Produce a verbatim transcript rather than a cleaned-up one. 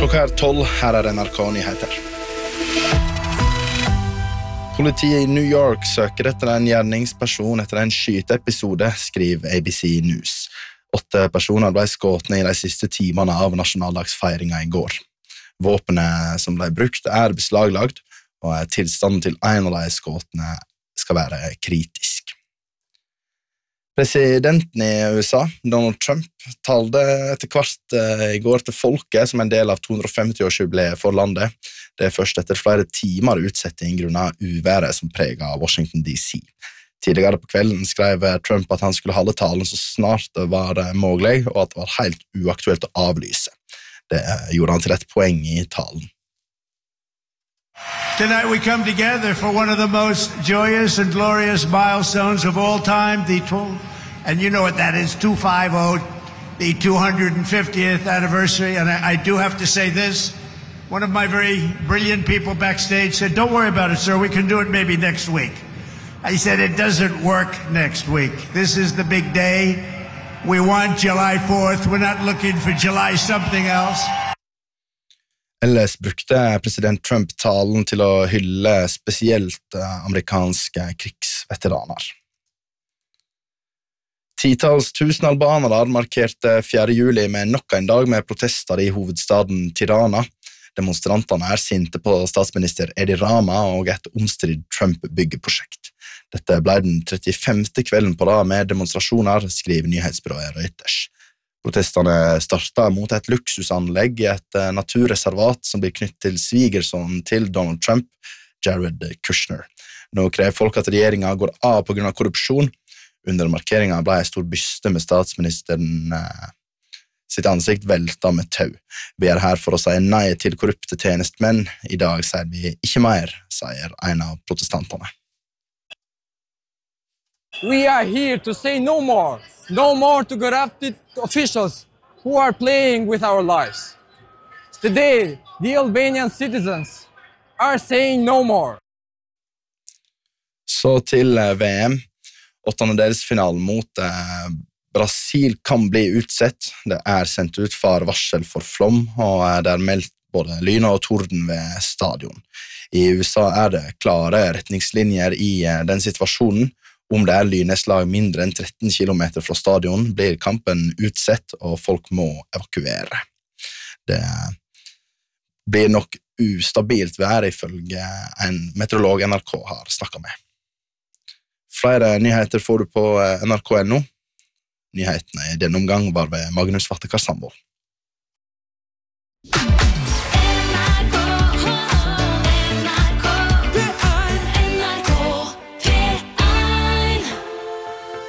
Klokka er tolv, her er N R K-nyheter. Politiet i New York søker etter en gjerningsperson etter en skyteepisode, skriver A B C News. Åtte personer ble skåtne i de siste timene av nasjonaldagsfeiringen i går. Våpenet som ble brukt er beslaglagt, og tilstanden til en av de skåtne skal være kritisk. Presidenten i U S A, Donald Trump, talte etter hvert i går til folket som en del av to hundre femti-årsjubileet for landet. Det er først etter flere timer utsetting grunnet uværet som preget Washington D C. Tidligere på kvelden skrev Trump at han skulle holde talen så snart det var mulig, og at det var helt uaktuelt å avlyse. Det gjorde han til et poeng i talen. Tonight we come together for one of the most joyous and glorious milestones of all time, the tw- and you know what that is, two fifty, the two hundred fiftieth anniversary, and I, I do have to say this, one of my very brilliant people backstage said, don't worry about it, sir, we can do it maybe next week. I said, it doesn't work next week. This is the big day. We want July fourth, we're not looking for July something else. Ellers brukte president Trump talen til å hylle spesielt amerikanske krigsveteraner. Titals tusen albanere markerte fjerde juli med nok en dag med protester i hovedstaden Tirana. Demonstrantene er sinte på statsminister Edi Rama og et omstridt Trump-byggeprosjekt. Dette ble den trettifemte kvelden på rad med demonstrasjoner, skriver nyhetsbyrået Reuters. Protestene startet mot et luksusanlegg i et naturreservat som blir knyttet til svigersonen til Donald Trump, Jared Kushner. Nå krever folk at regjeringen går av på grunn av korrupsjon. Under markeringen ble en stor byste med statsministeren eh, sitt ansikt veltet med tau. Vi er her for å si nei til korrupte tjenestemenn. I dag sier vi ikke mer, sier en av protestantene. We are here to say no more. No more to corrupted officials who are playing with our lives. Today, the Albanian citizens are saying no more. Så til V M. Åttendedelsfinalen mot eh, Brasil kan bli utsett. Det er sendt ut farvarsel for flom, og det er meldt både lyn og torden ved stadion. I U S A er det klare retningslinjer i eh, den situasjonen. Om det er lynnedslag mindre enn tretten kilometer fra stadion, blir kampen utsett, og folk må evakuere. Det blir nok ustabilt vær ifølge en meteorolog N R K har snakket med. Flere nyheter får du på N R K punktum no. Nyhetene i denne omgang var ved Magnus Vattekar Sandvold.